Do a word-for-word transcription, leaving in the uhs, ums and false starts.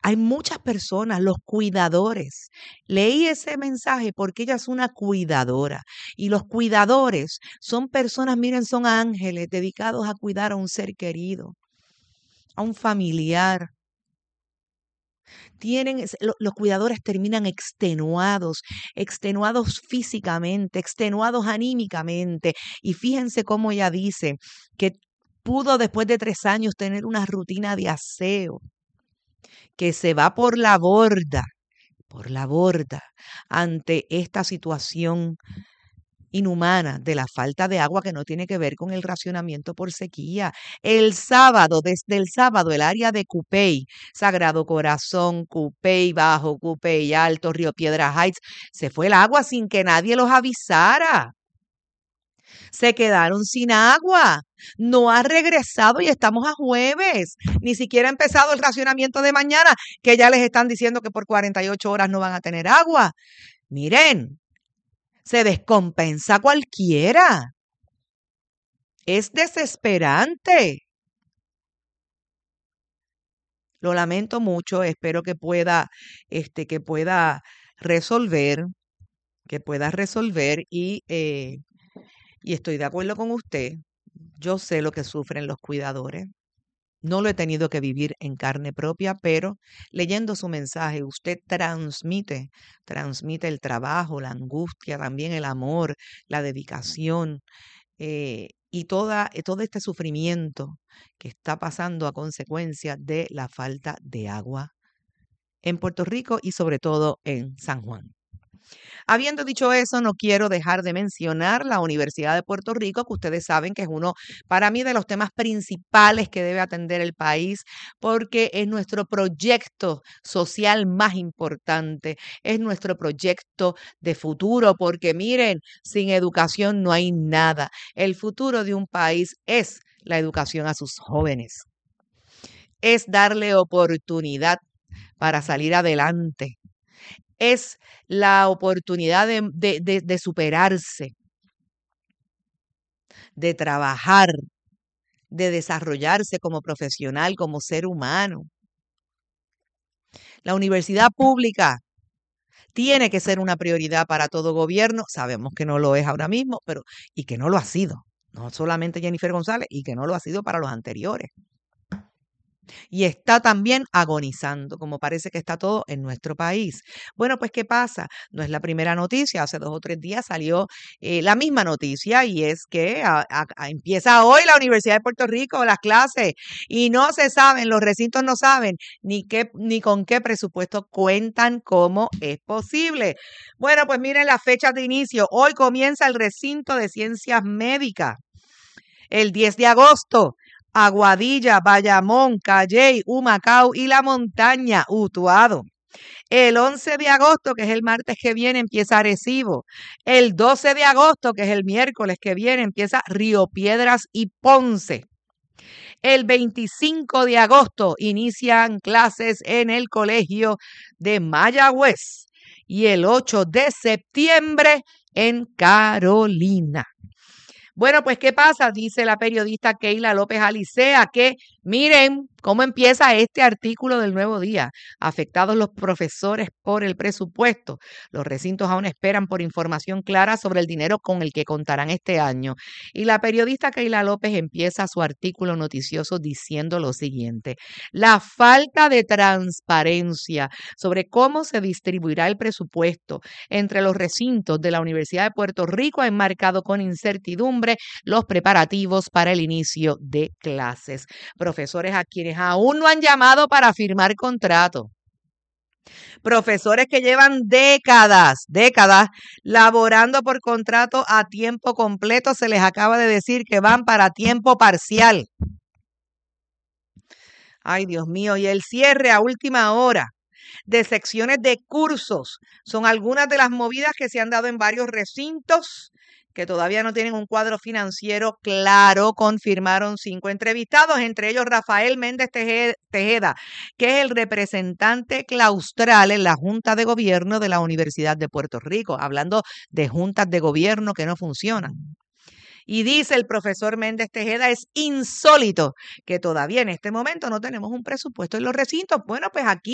Hay muchas personas, los cuidadores. Leí ese mensaje porque ella es una cuidadora. Y los cuidadores son personas, miren, son ángeles dedicados a cuidar a un ser querido, a un familiar. Tienen, es- lo- los cuidadores terminan extenuados, extenuados físicamente, extenuados anímicamente. Y fíjense cómo ella dice que pudo después de tres años tener una rutina de aseo que se va por la borda, por la borda, ante esta situación inhumana de la falta de agua que no tiene que ver con el racionamiento por sequía. El sábado, desde el sábado, el área de Cupey, Sagrado Corazón, Cupey Bajo, Cupey Alto, Río Piedras Heights, se fue el agua sin que nadie los avisara. Se quedaron sin agua. No ha regresado y estamos a jueves. Ni siquiera ha empezado el racionamiento de mañana, que ya les están diciendo que por cuarenta y ocho horas no van a tener agua. Miren, se descompensa cualquiera. Es desesperante. Lo lamento mucho, espero que pueda, este, que pueda resolver, que pueda resolver y, eh, y estoy de acuerdo con usted. Yo sé lo que sufren los cuidadores. No lo he tenido que vivir en carne propia, pero leyendo su mensaje, usted transmite, transmite el trabajo, la angustia, también el amor, la dedicación, eh, y toda, eh, todo este sufrimiento que está pasando a consecuencia de la falta de agua en Puerto Rico y sobre todo en San Juan. Habiendo dicho eso, no quiero dejar de mencionar la Universidad de Puerto Rico, que ustedes saben que es uno, para mí, de los temas principales que debe atender el país, porque es nuestro proyecto social más importante, es nuestro proyecto de futuro, porque miren, sin educación no hay nada. El futuro de un país es la educación a sus jóvenes, es darle oportunidad para salir adelante, es la oportunidad de, de, de, de superarse, de trabajar, de desarrollarse como profesional, como ser humano. La universidad pública tiene que ser una prioridad para todo gobierno. Sabemos que no lo es ahora mismo, pero y que no lo ha sido. No solamente Jennifer González, y que no lo ha sido para los anteriores. Y está también agonizando, como parece que está todo en nuestro país. Bueno, pues ¿qué pasa? No es la primera noticia, hace dos o tres días salió eh, la misma noticia y es que a, a, a empieza hoy la Universidad de Puerto Rico las clases y no se saben, los recintos no saben ni qué ni con qué presupuesto cuentan, cómo es posible. Bueno, pues miren las fechas de inicio. Hoy comienza el recinto de ciencias médicas. El diez de agosto, Aguadilla, Bayamón, Calley, Humacao y La Montaña, Utuado. El once de agosto, que es el martes que viene, empieza Arecibo. El doce de agosto, que es el miércoles que viene, empieza Río Piedras y Ponce. El veinticinco de agosto inician clases en el Colegio de Mayagüez. Y el ocho de septiembre en Carolina. Bueno, pues, ¿qué pasa? Dice la periodista Keila López Alicea que miren cómo empieza este artículo del Nuevo Día. Afectados los profesores por el presupuesto. Los recintos aún esperan por información clara sobre el dinero con el que contarán este año. Y la periodista Keila López empieza su artículo noticioso diciendo lo siguiente. La falta de transparencia sobre cómo se distribuirá el presupuesto entre los recintos de la Universidad de Puerto Rico ha enmarcado con incertidumbre los preparativos para el inicio de clases. Profesores a quienes aún no han llamado para firmar contrato. Profesores que llevan décadas, décadas, laborando por contrato a tiempo completo, se les acaba de decir que van para tiempo parcial. Ay, Dios mío, y el cierre a última hora de secciones de cursos son algunas de las movidas que se han dado en varios recintos que todavía no tienen un cuadro financiero claro. Confirmaron cinco entrevistados, entre ellos Rafael Méndez Tejeda, que es el representante claustral en la Junta de Gobierno de la Universidad de Puerto Rico, hablando de juntas de gobierno que no funcionan. Y dice el profesor Méndez Tejeda, es insólito que todavía en este momento no tenemos un presupuesto en los recintos. Bueno, pues aquí